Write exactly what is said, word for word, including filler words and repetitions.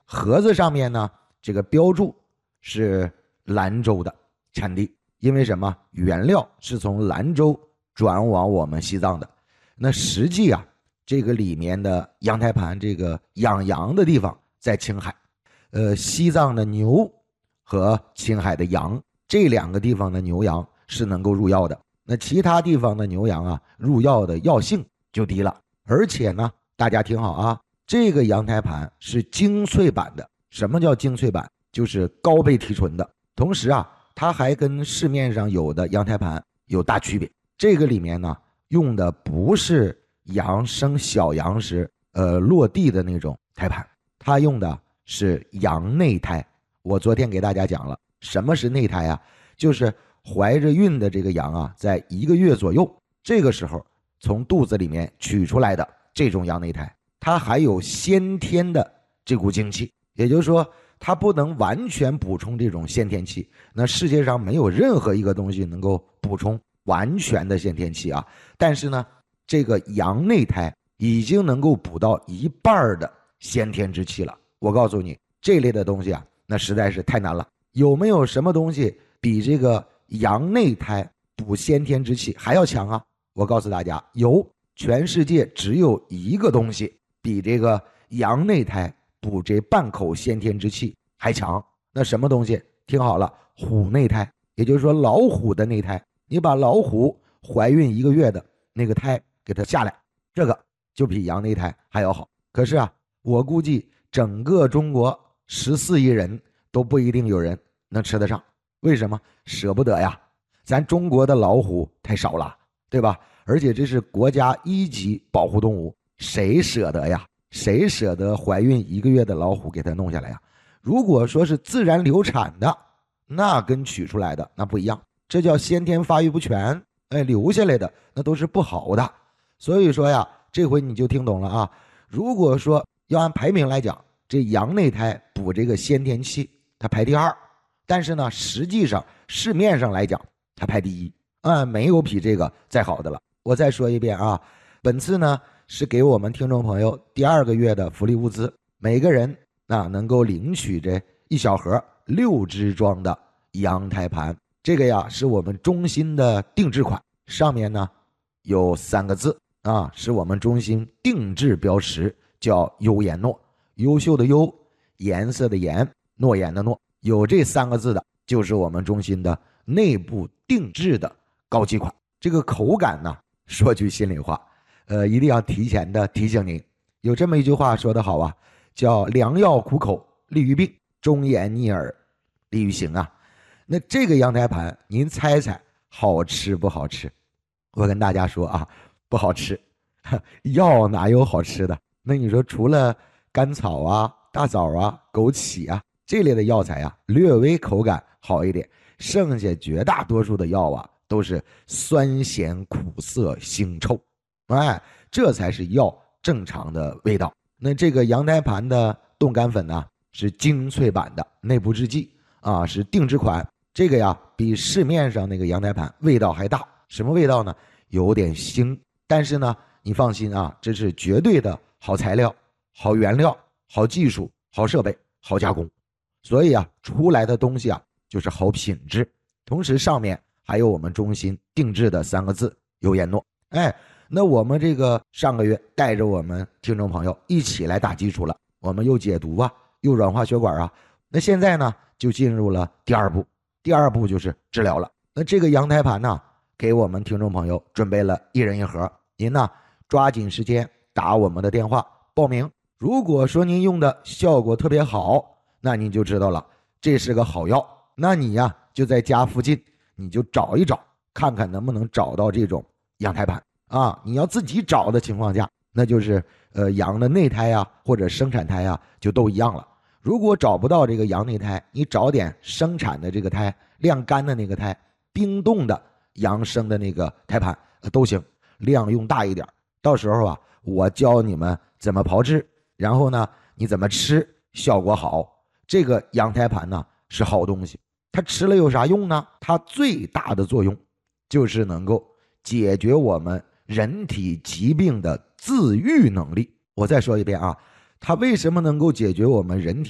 盒子上面呢，这个标注是兰州的产地，因为什么？原料是从兰州转往我们西藏的。那实际啊，这个里面的羊胎盘，这个养羊的地方在青海，呃，西藏的牛和青海的羊这两个地方的牛羊是能够入药的。那其他地方的牛羊啊，入药的药性就低了。而且呢，大家听好啊，这个羊胎盘是精粹版的。什么叫精粹版？就是高倍提纯的。同时啊，它还跟市面上有的羊胎盘有大区别。这个里面呢，用的不是羊生小羊时呃落地的那种胎盘，它用的是羊内胎。我昨天给大家讲了，什么是内胎啊？就是怀着孕的这个羊啊，在一个月左右，这个时候从肚子里面取出来的这种羊内胎，它还有先天的这股精气，也就是说它不能完全补充这种先天气。那世界上没有任何一个东西能够补充完全的先天气啊，但是呢，这个羊内胎已经能够补到一半的先天之气了。我告诉你，这类的东西啊，那实在是太难了。有没有什么东西比这个羊内胎补先天之气还要强啊？我告诉大家，有，全世界只有一个东西比这个羊内胎补这半口先天之气还强。那什么东西？听好了，虎内胎，也就是说老虎的内胎。你把老虎怀孕一个月的那个胎给它下来，这个就比羊内胎还要好。可是啊，我估计整个中国十四亿人都不一定有人能吃得上。为什么？舍不得呀，咱中国的老虎太少了，对吧？而且这是国家一级保护动物，谁舍得呀？谁舍得怀孕一个月的老虎给它弄下来呀？如果说是自然流产的，那跟取出来的那不一样，这叫先天发育不全，哎，留下来的那都是不好的。所以说呀，这回你就听懂了啊。如果说要按排名来讲，这羊内胎补这个先天气，它排第二。但是呢，实际上市面上来讲，它排第一啊，没有比这个再好的了。我再说一遍啊，本次呢是给我们听众朋友第二个月的福利物资，每个人啊能够领取这一小盒六支装的羊胎盘。这个呀是我们中心的定制款，上面呢有三个字啊，是我们中心定制标识，叫优颜诺，优秀的优，颜色的颜，诺言的诺。有这三个字的就是我们中心的内部定制的高级款。这个口感呢，说句心里话，呃，一定要提前的提醒您，有这么一句话说得好啊，叫良药苦口利于病，忠言逆耳利于行啊。那这个羊胎盘您猜猜好吃不好吃？我跟大家说啊，不好吃。药哪有好吃的？那你说除了甘草啊、大枣啊、枸杞啊这类的药材啊，略微口感好一点，剩下绝大多数的药啊都是酸咸苦涩腥臭，哎，这才是药正常的味道。那这个羊胎盘的冻干粉呢，是精粹版的内部制剂啊，是定制款。这个呀比市面上那个羊胎盘味道还大。什么味道呢？有点腥，但是呢你放心啊，这是绝对的好材料、好原料、好技术、好设备、好加工，所以啊出来的东西啊就是好品质。同时上面还有我们中心定制的三个字优颜诺。哎，那我们这个上个月带着我们听众朋友一起来打基础了，我们又解毒啊，又软化血管啊。那现在呢就进入了第二步，第二步就是治疗了。那这个羊胎盘呢，给我们听众朋友准备了一人一盒，您呢抓紧时间打我们的电话报名。如果说您用的效果特别好，那您就知道了，这是个好药。那你呀就在家附近，你就找一找，看看能不能找到这种羊胎盘啊。你要自己找的情况下，那就是呃羊的内胎啊或者生产胎啊就都一样了。如果找不到这个羊内胎，你找点生产的这个胎，晾干的那个胎，冰冻的羊生的那个胎盘、呃、都行，量用大一点。到时候啊我教你们怎么炮制，然后呢你怎么吃效果好。这个羊胎盘呢是好东西，它吃了有啥用呢？它最大的作用就是能够解决我们人体疾病的自愈能力。我再说一遍啊，它为什么能够解决我们人体